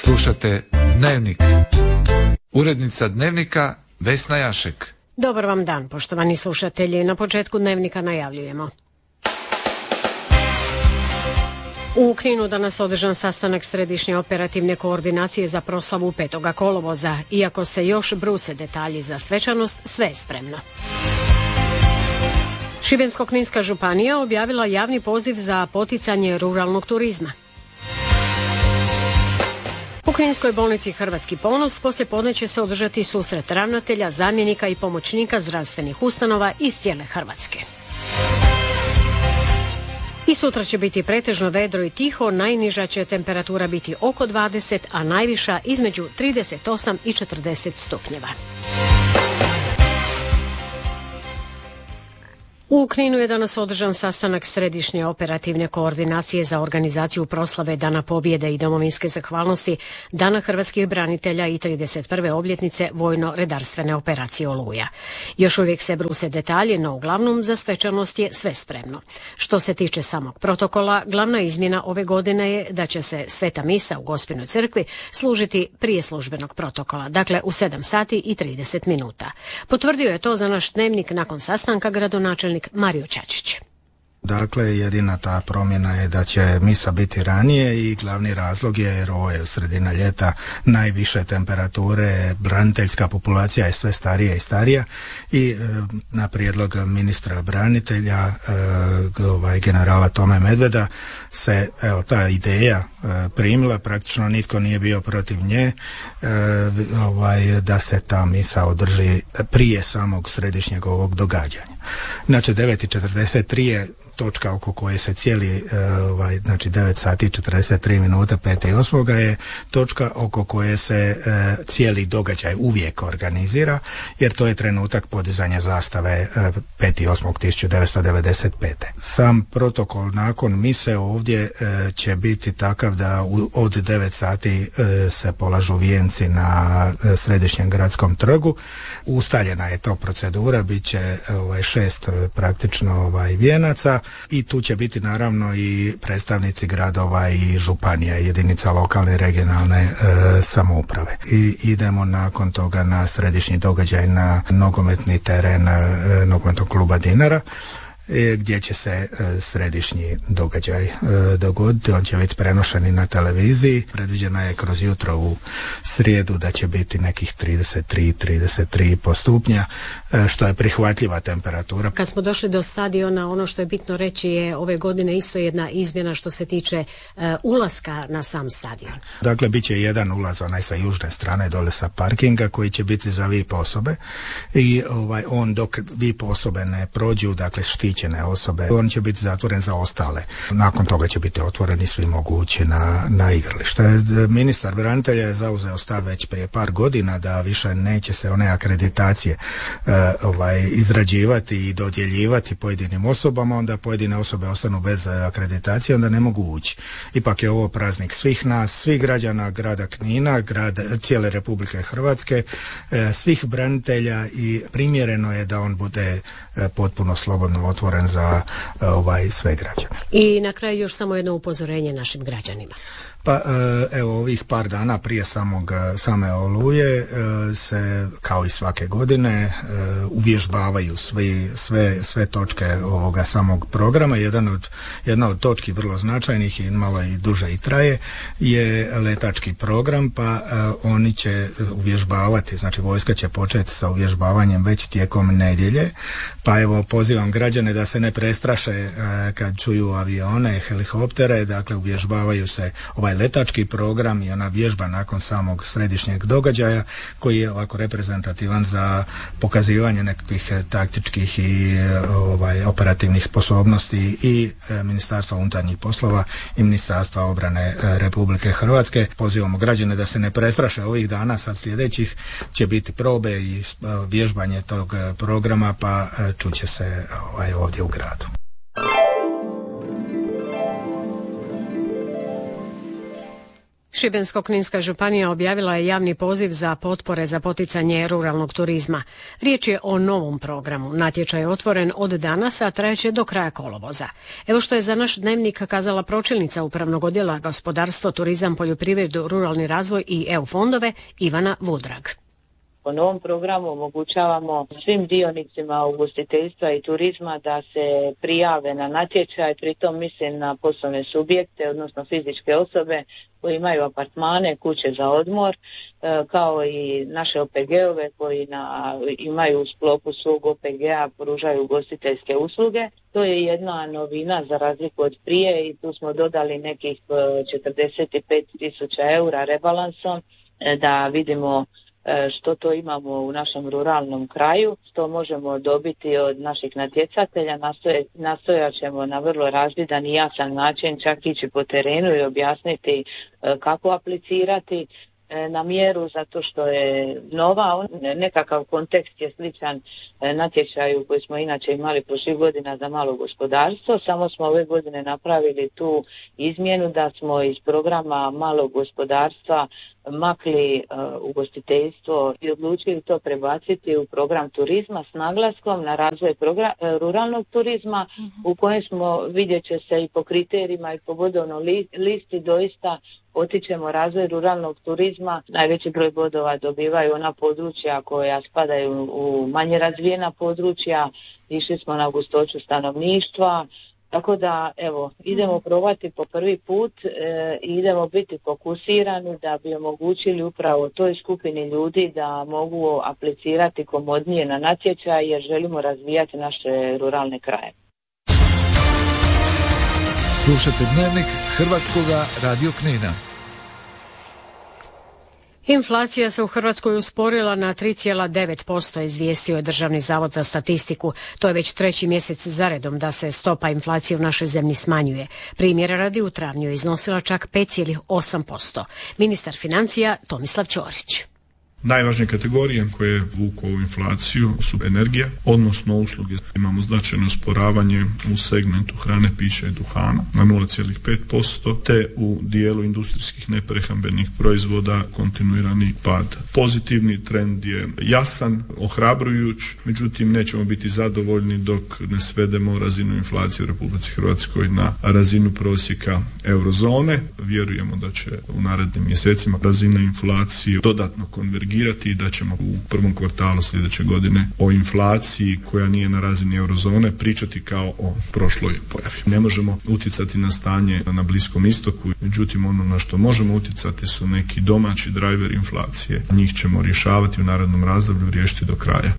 Slušate Dnevnik. Urednica Dnevnika Vesna Jašek. Dobar vam dan, poštovani slušatelji. Na početku Dnevnika najavljujemo. U Kninu danas održan sastanak Središnje operativne koordinacije za proslavu 5. kolovoza. Iako se još bruse detalji za svečanost, sve je spremno. Šibensko-kninska županija objavila javni poziv za poticanje ruralnog turizma. U Kninskoj bolnici Hrvatski ponos poslijepodne će se održati susret ravnatelja, zamjenika i pomoćnika zdravstvenih ustanova iz cijele Hrvatske. I sutra će biti pretežno vedro i tiho, najniža će temperatura biti oko 20, a najviša između 38 i 40 stupnjeva. U Kninu je danas održan sastanak Središnje operativne koordinacije za organizaciju proslave Dana pobjede i domovinske zahvalnosti, Dana hrvatskih branitelja i 31. obljetnice vojno-redarstvene operacije Oluja. Još uvijek se bruse detalje, no uglavnom za svečanost je sve spremno. Što se tiče samog protokola, glavna izmjena ove godine je da će se sveta misa u Gospinoj crkvi služiti prije službenog protokola, dakle u 7 sati i 30 minuta. Potvrdio je to za naš Dnevnik nakon sastanka gradonačelnik Mario Čačić. Dakle, jedina ta promjena je da će misa biti ranije i glavni razlog je jer ovo je sredina ljeta, najviše temperature, braniteljska populacija je sve starija i starija i na prijedlog ministra branitelja, generala Tome Medveda, se ta ideja primila, praktično nitko nije bio protiv nje, da se ta misa održi prije samog središnjeg ovog događanja. Znači 9:43 je točka oko koje se cijeli, znači 9 sati i 43 minute 5.8. je točka oko koje se cijeli događaj uvijek organizira, jer to je trenutak podizanja zastave 5.8.1995. Sam protokol nakon mise ovdje će biti takav da od 9 sati se polažu vijenci na središnjem gradskom trgu. Ustaljena je to procedura, bit će 6 praktično vijenaca. I tu će biti naravno i predstavnici gradova i županija, jedinica lokalne i regionalne samouprave. I idemo nakon toga na središnji događaj na nogometni teren nogometnog kluba Dinara, gdje će se središnji događaj dogoditi. On će biti prenošen i na televiziji. Predviđena je kroz jutro u srijedu da će biti nekih 33,5 stupnja, što je prihvatljiva temperatura. Kad smo došli do stadiona, ono što je bitno reći je ove godine isto jedna izmjena što se tiče ulaska na sam stadion. Dakle, bit će jedan ulaz, onaj sa južne strane dole sa parkinga, koji će biti za VIP osobe i on dok VIP osobe ne prođu, dakle štićene osobe, on će biti zatvoren za ostale. Nakon toga će biti otvoreni svi mogući na igralište. Ministar branitelja je zauzeo stav već prije par godina da više neće se one akreditacije izrađivati i dodjeljivati pojedinim osobama, onda pojedine osobe ostanu bez akreditacije, onda ne mogu ući. Ipak je ovo praznik svih nas, svih građana grada Knina, cijele Republike Hrvatske, svih branitelja i primjereno je da on bude potpuno slobodno otvoren za sve građane. I na kraju još samo jedno upozorenje našim građanima. Pa evo, ovih par dana prije same Oluje se, kao i svake godine, uvježbavaju sve točke ovoga samog programa. Jedna od točki vrlo značajnih i malo i duže i traje je letački program, pa oni će uvježbavati, znači vojska će početi sa uvježbavanjem već tijekom nedjelje, pa evo pozivam građane da se ne prestraše kad čuju avione, helikoptere, dakle uvježbavaju se letački program i ona vježba nakon samog središnjeg događaja koji je ovako reprezentativan za pokazivanje nekakvih taktičkih i operativnih sposobnosti i Ministarstva unutarnjih poslova i Ministarstva obrane Republike Hrvatske. Pozivamo građane da se ne prestraše ovih dana, sad sljedećih će biti probe i vježbanje tog programa, pa čuće se ovdje u gradu. Šibensko-kninska županija objavila je javni poziv za potpore za poticanje ruralnog turizma. Riječ je o novom programu. Natječaj je otvoren od danas, a trajeće do kraja kolovoza. Evo što je za naš Dnevnik kazala pročelnica Upravnog odjela Gospodarstvo, turizam, poljoprivredu, ruralni razvoj i EU fondove Ivana Vudrag. Po novom programu omogućavamo svim dionicima ugostiteljstva i turizma da se prijave na natječaj, pritom mislim na poslovne subjekte, odnosno fizičke osobe koji imaju apartmane, kuće za odmor, kao i naše OPG-ove koji imaju u sklopu svog OPG-a pružaju ugostiteljske usluge. To je jedna novina za razliku od prije i tu smo dodali nekih 45.000 eura rebalansom da vidimo što to imamo u našem ruralnom kraju, što možemo dobiti od naših natjecatelja. Nastojat ćemo na vrlo razvidan i jasan način čak ići po terenu i objasniti kako aplicirati na mjeru, zato što je nova, nekakav kontekst je sličan natječaju koji smo inače imali prošlih godina za malo gospodarstvo, samo smo ove godine napravili tu izmjenu da smo iz programa malog gospodarstva makli ugostiteljstvo i odlučili to prebaciti u program turizma s naglaskom na razvoj ruralnog turizma, u kojem smo, vidjet će se i po kriterijima i po bodovnoj listi, doista potičemo razvoj ruralnog turizma. Najveći broj bodova dobivaju ona područja koja spadaju u manje razvijena područja, išli smo na gustoću stanovništva. Tako da, evo, idemo probati po prvi put i idemo biti fokusirani da bi omogućili upravo toj skupini ljudi da mogu aplicirati komodnije na natječaj jer želimo razvijati naše ruralne kraje. Slušajte Dnevnik Hrvatskoga radio Knina. Inflacija se u Hrvatskoj usporila na 3,9%, izvijestio je Državni zavod za statistiku. To je već 3. mjesec zaredom da se stopa inflacije u našoj zemlji smanjuje. Primjera radi, u travnju je iznosila čak 5,8%. Ministar financija Tomislav Ćorić. Najvažnije kategorije koje vuku ovu inflaciju su energija, odnosno usluge. Imamo značajno usporavanje u segmentu hrane, pića i duhana na 0,5%, te u dijelu industrijskih neprehrambenih proizvoda kontinuirani pad. Pozitivni trend je jasan, ohrabrujuć, međutim nećemo biti zadovoljni dok ne svedemo razinu inflacije u Republici Hrvatskoj na razinu prosjeka eurozone. Vjerujemo da će u narednim mjesecima razina inflacije dodatno konvergirati i da ćemo u prvom kvartalu sljedeće godine o inflaciji koja nije na razini eurozone pričati kao o prošloj pojavi. Ne možemo utjecati na stanje na Bliskom istoku, međutim ono na što možemo utjecati su neki domaći driver inflacije. Njih ćemo rješavati u narednom razdoblju, riješiti do kraja.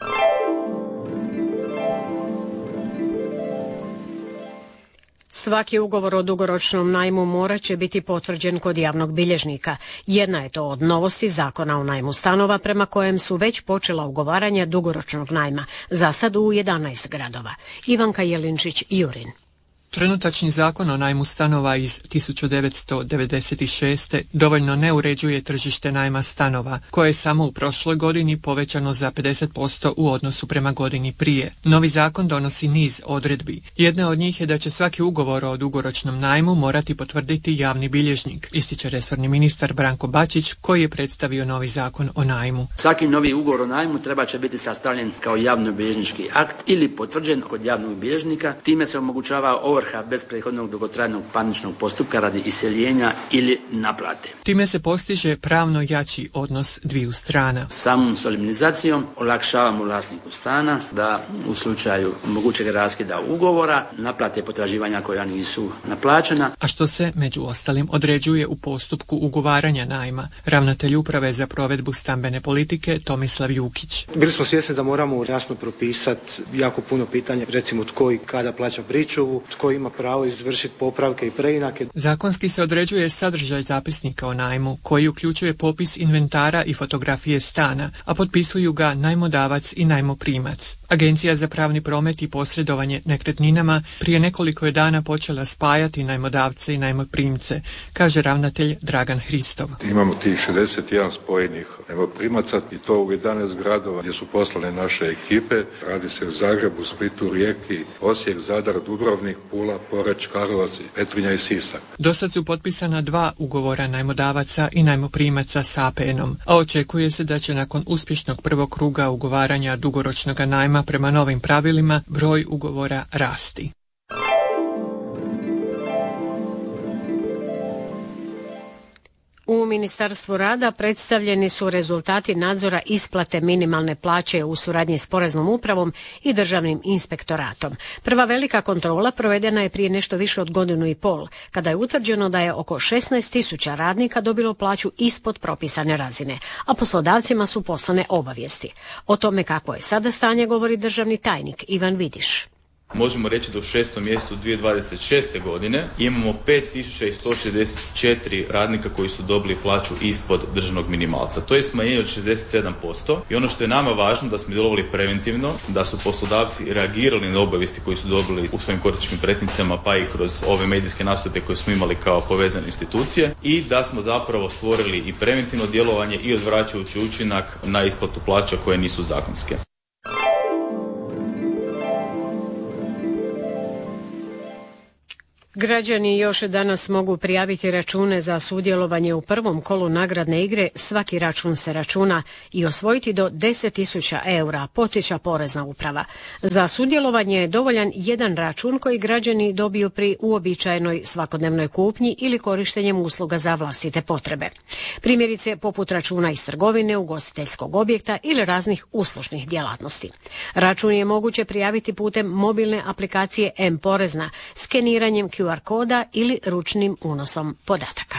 Svaki ugovor o dugoročnom najmu morat će biti potvrđen kod javnog bilježnika. Jedna je to od novosti Zakona o najmu stanova prema kojem su već počela ugovaranja dugoročnog najma, za sad u 11 gradova. Ivanka Jelinčić-Jurin. Trenutačni zakon o najmu stanova iz 1996. dovoljno ne uređuje tržište najma stanova, koje je samo u prošloj godini povećano za 50% u odnosu prema godini prije. Novi zakon donosi niz odredbi. Jedna od njih je da će svaki ugovor o dugoročnom najmu morati potvrditi javni bilježnik, ističe resorni ministar Branko Bačić, koji je predstavio novi zakon o najmu. Svaki novi ugovor o najmu treba će biti sastavljen kao javnobilježnički akt ili potvrđen kod javnog bilježnika. Time se omogućava ovrha bez prethodnog dugotrajnog parničnog postupka radi iseljenja ili naplate. Time se postiže pravno jači odnos dviju strana. Samom solemnizacijom olakšavamo vlasniku stana da u slučaju mogućeg raskida ugovora naplate potraživanja koja nisu naplaćena. A što se među ostalim određuje u postupku ugovaranja najma. Ravnatelj uprave za provedbu stambene politike Tomislav Jukić. Bili smo svjesni da moramo jasno propisati jako puno pitanja, recimo tko i kada plaća pričuvu, tko ima pravo izvršiti popravke i preinake. Zakonski se određuje sadržaj zapisnika o najmu, koji uključuje popis inventara i fotografije stana, a potpisuju ga najmodavac i najmoprimac. Agencija za pravni promet i posredovanje nekretninama prije nekoliko je dana počela spajati najmodavce i najmoprimce, kaže ravnatelj Dragan Hristov. Imamo tih 61 spojenih najmoprimaca i to u 11 gradova gdje su poslane naše ekipe. Radi se o Zagrebu, Splitu, Rijeki, Osijek, Zadar, Dubrovnik, Pula, Pula, Poreč, Karlovac, Petrinja i Sisak. Do sad su potpisana 2 ugovora najmodavaca i najmoprimaca s APN-om, a očekuje se da će nakon uspješnog prvog kruga ugovaranja dugoročnog najma prema novim pravilima broj ugovora rasti. U Ministarstvu rada predstavljeni su rezultati nadzora isplate minimalne plaće u suradnji s Poreznom upravom i Državnim inspektoratom. Prva velika kontrola provedena je prije nešto više od godinu i pol, kada je utvrđeno da je oko 16.000 radnika dobilo plaću ispod propisane razine, a poslodavcima su poslane obavijesti. O tome kako je sada stanje govori državni tajnik Ivan Vidiš. Možemo reći da u 6. mjesecu 2026. godine imamo 5164 radnika koji su dobili plaću ispod državnog minimalca. To je smanjenje od 67% i ono što je nama važno da smo djelovali preventivno, da su poslodavci reagirali na obavijesti koji su dobili u svojim korisničkim pretnicama pa i kroz ove medijske nastupe koje smo imali kao povezane institucije i da smo zapravo stvorili i preventivno djelovanje i odvraćajući učinak na isplatu plaća koje nisu zakonske. Građani još danas mogu prijaviti račune za sudjelovanje u prvom kolu nagradne igre. Svaki račun se računa i osvojiti do 10.000 eura, podsjeća Porezna uprava. Za sudjelovanje je dovoljan jedan račun koji građani dobiju pri uobičajenoj svakodnevnoj kupnji ili korištenjem usluga za vlastite potrebe. Primjerice poput računa iz trgovine, ugostiteljskog objekta ili raznih uslužnih djelatnosti. Račun je moguće prijaviti putem mobilne aplikacije M-Porezna, skeniranjem QR koda ili ručnim unosom podataka.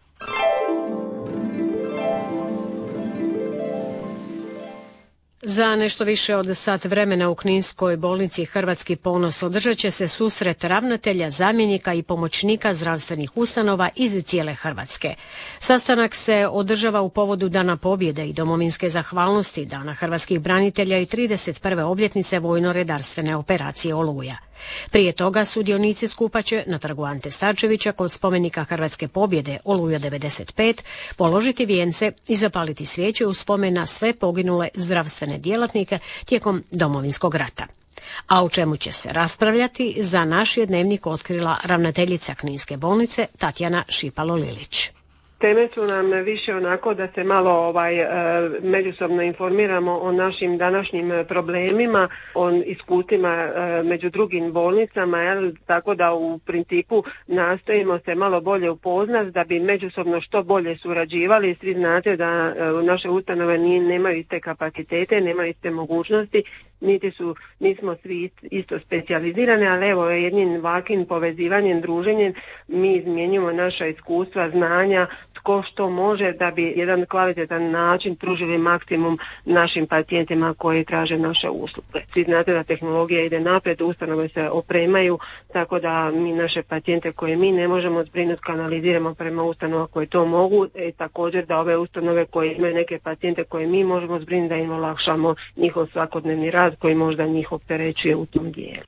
Za nešto više od sat vremena u Kninskoj bolnici Hrvatski ponos održat će se susret ravnatelja, zamjenika i pomoćnika zdravstvenih ustanova iz cijele Hrvatske. Sastanak se održava u povodu Dana pobjede i domovinske zahvalnosti, Dana hrvatskih branitelja i 31. obljetnice vojno-redarstvene operacije Oluja. Prije toga sudionici skupa će na trgu Ante Starčevića kod spomenika Hrvatske pobjede Oluja 95 položiti vijence i zapaliti svijeće u spomen na sve poginule zdravstvene djelatnike tijekom Domovinskog rata. A o čemu će se raspravljati, za naš je Dnevnik otkrila ravnateljica Kninske bolnice Tatjana Šipalo-Lilić. Teme su nam više onako da se malo međusobno informiramo o našim današnjim problemima, o iskustvima među drugim bolnicama, tako da u principu nastojimo se malo bolje upoznati da bi međusobno što bolje surađivali. Svi znate da naše ustanove nemaju iste kapacitete, nemaju iste mogućnosti, nismo svi isto specijalizirane, ali evo jednim ovakvim povezivanjem, druženjem mi izmjenjujemo naša iskustva, znanja, tko što može da bi jedan kvalitetan način pružili maksimum našim pacijentima koji traže naše usluge. Svi znate da tehnologija ide naprijed, ustanove se opremaju, tako da mi naše pacijente koje mi ne možemo zbrinuti kanaliziramo prema ustanovama koje to mogu, i također da ove ustanove koje imaju neke pacijente koje mi možemo zbrinuti da im olakšamo njihov svakodnevni rad koji možda njih opterećuje u tom dijelu.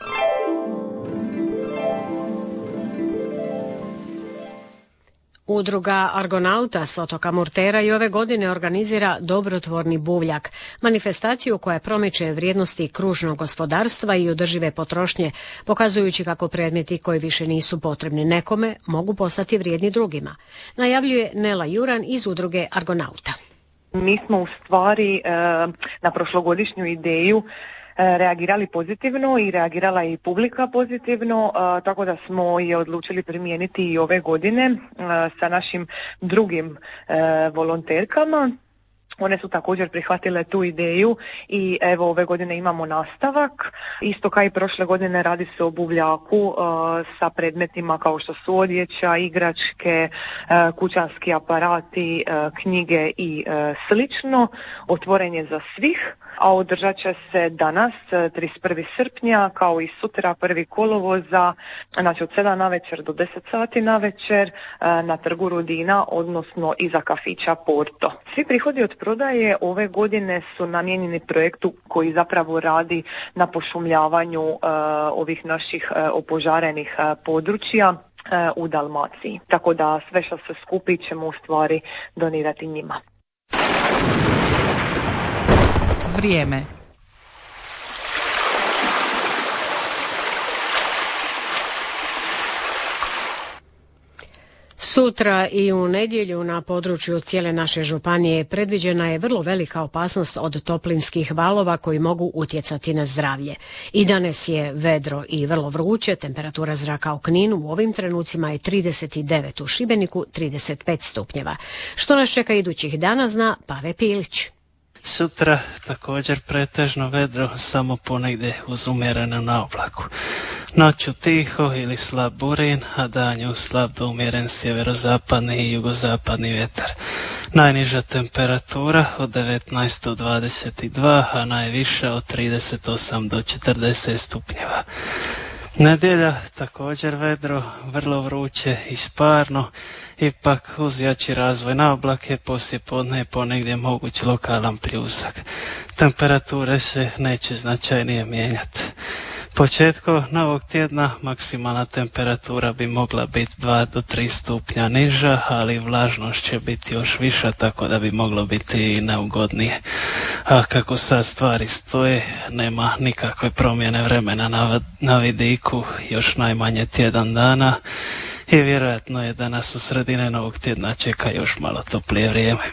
Udruga Argonauta s otoka Murtera i ove godine organizira Dobrotvorni buvljak, manifestaciju koja promiče vrijednosti kružnog gospodarstva i održive potrošnje, pokazujući kako predmeti koji više nisu potrebni nekome mogu postati vrijedni drugima. Najavljuje Nela Juran iz Udruge Argonauta. Mi smo u stvari na prošlogodišnju ideju reagirali pozitivno i reagirala i publika pozitivno, tako da smo je odlučili primijeniti i ove godine sa našim drugim volonterkama. One su također prihvatile tu ideju i evo ove godine imamo nastavak. Isto kao i prošle godine radi se o buvljaku sa predmetima kao što su odjeća, igračke, kućanski aparati, knjige i slično. Otvoren je za svih, a održat će se danas 31. srpnja kao i sutra 1. kolovoza, znači od 7 navečer do 10 sati navečer na trgu Rudina, odnosno iza kafića Porto. Svi prihodi od prodaje ove godine su namijenjeni projektu koji zapravo radi na pošumljavanju ovih naših opožarenih područja u Dalmaciji. Tako da sve što se skupi ćemo u stvari donirati njima. Vrijeme. Sutra i u nedjelju na području cijele naše županije predviđena je vrlo velika opasnost od toplinskih valova koji mogu utjecati na zdravlje. I danas je vedro i vrlo vruće, temperatura zraka u Kninu u ovim trenucima je 39, u Šibeniku 35 stupnjeva. Što nas čeka idućih dana zna Pave Pilić. Sutra također pretežno vedro, samo ponegdje uz umjerenu naoblaku. Noću tiho ili slab burin, a danju slab do umjeren sjeverozapadni i jugozapadni vjetar. Najniža temperatura od 19 do 22, a najviša od 38 do 40 stupnjeva. Nedjelja također vedro, vrlo vruće i sparno, ipak uz jači razvoj na oblake poslijepodne je ponegdje moguć lokalan pljusak. Temperature se neće značajnije mijenjati. Početkom novog tjedna maksimalna temperatura bi mogla biti 2 do 3 stupnja niža, ali vlažnost će biti još viša, tako da bi moglo biti i neugodnije. A kako sad stvari stoje, nema nikakve promjene vremena na vidiku, još najmanje tjedan dana i vjerojatno je da nas u sredine novog tjedna čeka još malo toplije vrijeme.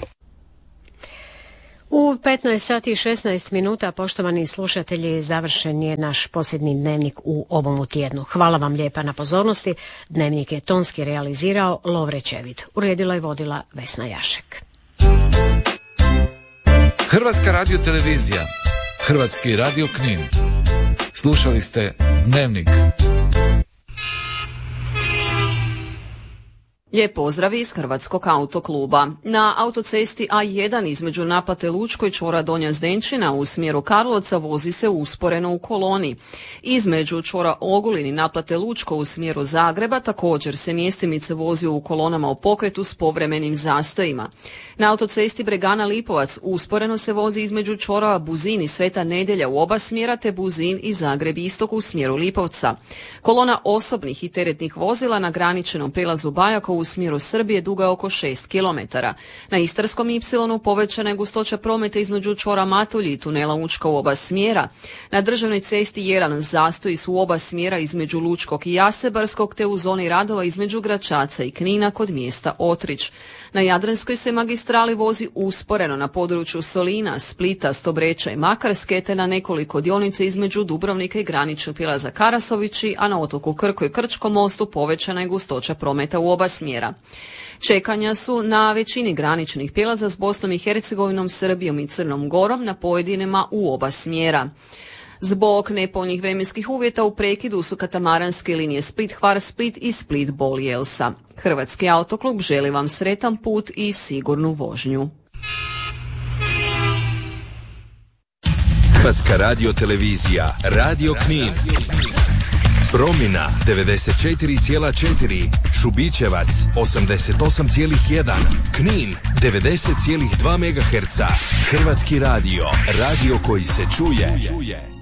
U 15 sati i 16 minuta, poštovani slušatelji, završen je naš posljednji dnevnik u ovom tjednu. Hvala vam lijepa na pozornosti. Dnevnik je tonski realizirao Lovre Čevid. Uredila i vodila Vesna Jašek. Hrvatska radiotelevizija, Hrvatski radio Knin. Slušali ste Dnevnik. Lijep pozdrav iz Hrvatskog autokluba. Na autocesti A1 između Napate Lučko i čvora Donja Zdenčina u smjeru Karlovca vozi se usporeno u koloni. Između čvora Ogulin i Naplate Lučko u smjeru Zagreba također se mjestimice vozi u kolonama u pokretu s povremenim zastojima. Na autocesti Bregana Lipovac usporeno se vozi između čvorova Buzin i Sveta Nedjelja u oba smjera te Buzin i Zagreb Istok u smjeru Lipovca. Kolona osobnih i teretnih vozila na graničnom prijelazu Bajako u smjeru Srbije duga je oko 6 km. Na Istarskom Y povećana je gustoća prometa između čvora Matulji i tunela Učka u oba smjera. Na državnoj cesti 1 zastoji su u oba smjera između Lučkog i Jasebarskog te u zoni radova između Gračaca i Knina kod mjesta Otrić. Na Jadranskoj se magistrali vozi usporeno na području Solina, Splita, Stobreča i Makarske te na nekoliko dionica između Dubrovnika i graničnog prijelaza Karasovići, a na otoku Krku i Krčkom mostu povećana je gustoća prometa u oba smjera. Čekanja su na većini graničnih prijelaza s Bosnom i Hercegovinom, Srbijom i Crnom Gorom na pojedinima u oba smjera. Zbog nepovoljnih vremenskih uvjeta u prekidu su katamaranske linije Split-Hvar-Split i Split-Bol-Jelsa. Hrvatski autoklub želi vam sretan put i sigurnu vožnju. Hrvatska radiotelevizija, Radio Knin. Promjena 94,4, Šubićevac 88,1, Knin 90,2 MHz. Hrvatski radio, radio koji se čuje.